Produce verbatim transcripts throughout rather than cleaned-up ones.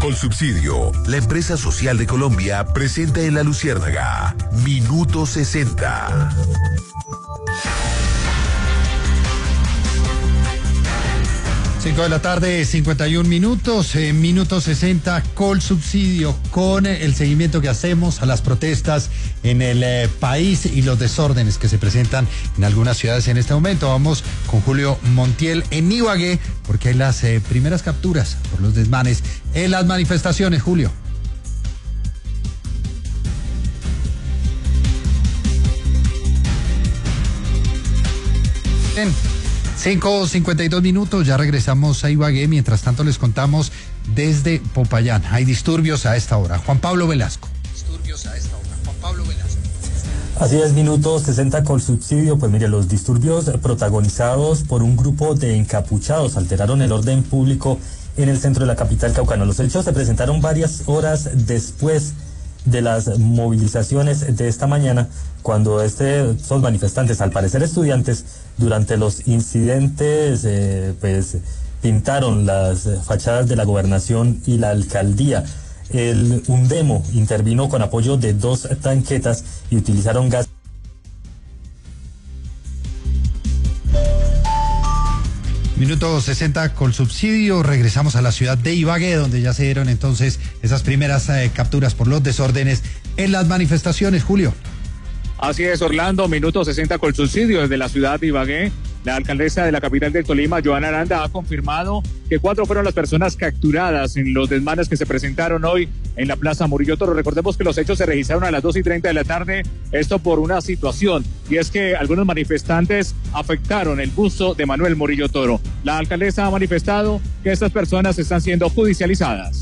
Colsubsidio, la empresa social de Colombia, presenta en La Luciérnaga Minuto sesenta. cinco de la tarde, cincuenta y un minutos, eh, minuto sesenta, Colsubsidio, con eh, el seguimiento que hacemos a las protestas en el eh, país y los desórdenes que se presentan en algunas ciudades en este momento. Vamos con Julio Montiel en Ibagué, porque hay las eh, primeras capturas por los desmanes en las manifestaciones. Julio. Bien. cinco cincuenta y dos minutos, ya regresamos a Ibagué. Mientras tanto les contamos desde Popayán. Hay disturbios a esta hora. Juan Pablo Velasco. Disturbios a esta hora. Juan Pablo Velasco. Así es, minuto sesenta Colsubsidio. Pues mire, los disturbios protagonizados por un grupo de encapuchados alteraron el orden público en el centro de la capital caucana. Los hechos se presentaron varias horas después de las movilizaciones de esta mañana, cuando este, estos manifestantes, al parecer estudiantes, durante los incidentes eh, pues pintaron las fachadas de la gobernación y la alcaldía. El Undemo intervino con apoyo de dos tanquetas y utilizaron gas. Minuto sesenta Colsubsidio. Regresamos a la ciudad de Ibagué, donde ya se dieron entonces esas primeras eh, capturas por los desórdenes en las manifestaciones. Julio. Así es, Orlando, minuto sesenta Colsubsidio desde la ciudad de Ibagué. La alcaldesa de la capital del Tolima, Joana Aranda, ha confirmado que cuatro fueron las personas capturadas en los desmanes que se presentaron hoy en la Plaza Murillo Toro. Recordemos que los hechos se registraron a las dos y treinta de la tarde, esto por una situación, y es que algunos manifestantes afectaron el busto de Manuel Murillo Toro. La alcaldesa ha manifestado que estas personas están siendo judicializadas.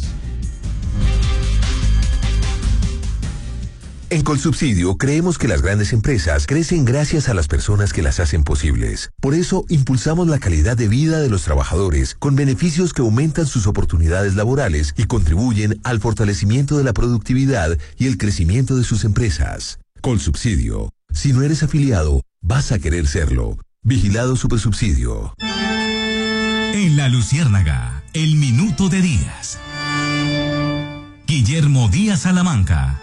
En Colsubsidio creemos que las grandes empresas crecen gracias a las personas que las hacen posibles. Por eso impulsamos la calidad de vida de los trabajadores con beneficios que aumentan sus oportunidades laborales y contribuyen al fortalecimiento de la productividad y el crecimiento de sus empresas. Colsubsidio. Si no eres afiliado, vas a querer serlo. Vigilado Supersubsidio. En La Luciérnaga, el Minuto de Díaz. Guillermo Díaz Salamanca.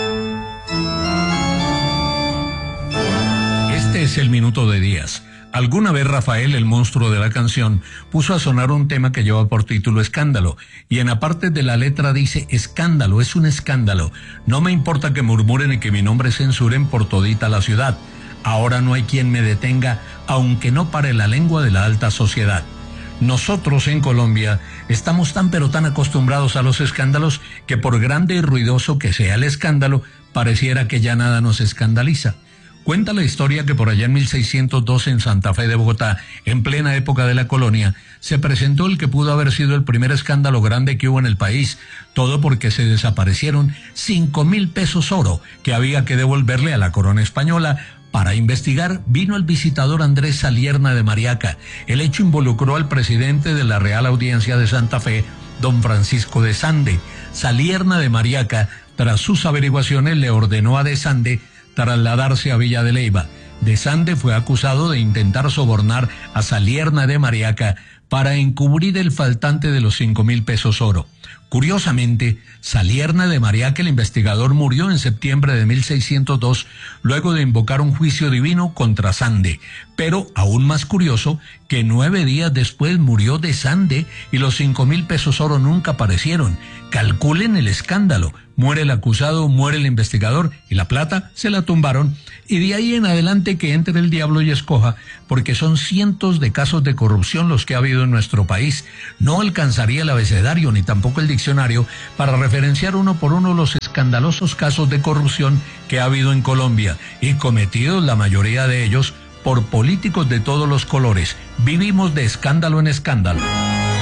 Este es el Minuto de Díaz. Alguna vez Rafael, el monstruo de la canción, puso a sonar un tema que lleva por título Escándalo, y en la parte de la letra dice: escándalo, es un escándalo. No me importa que murmuren y que mi nombre censuren por todita la ciudad. Ahora no hay quien me detenga, aunque no pare la lengua de la alta sociedad. Nosotros en Colombia estamos tan pero tan acostumbrados a los escándalos que por grande y ruidoso que sea el escándalo, pareciera que ya nada nos escandaliza. Cuenta la historia que por allá en mil seiscientos dos en Santa Fe de Bogotá, en plena época de la colonia, se presentó el que pudo haber sido el primer escándalo grande que hubo en el país, todo porque se desaparecieron cinco mil pesos oro que había que devolverle a la corona española. Para investigar vino el visitador Andrés Salierna de Mariaca. El hecho involucró al presidente de la Real Audiencia de Santa Fe, don Francisco de Sande. Salierna de Mariaca, tras sus averiguaciones, le ordenó a de Sande trasladarse a Villa de Leyva. De Sande fue acusado de intentar sobornar a Salierna de Mariaca para encubrir el faltante de los cinco mil pesos oro. Curiosamente, Salierna de Mariaca, el investigador, murió en septiembre de mil seiscientos dos, luego de invocar un juicio divino contra Sande. Pero, aún más curioso, que nueve días después murió de Sande y los cinco mil pesos oro nunca aparecieron. Calculen el escándalo. Muere el acusado, muere el investigador y la plata se la tumbaron. Y de ahí en adelante que entre el diablo y escoja, porque son cientos de casos de corrupción los que ha habido en nuestro país. No alcanzaría el abecedario ni tampoco el diccionario para referenciar uno por uno los escandalosos casos de corrupción que ha habido en Colombia, y cometidos la mayoría de ellos por políticos de todos los colores. Vivimos de escándalo en escándalo.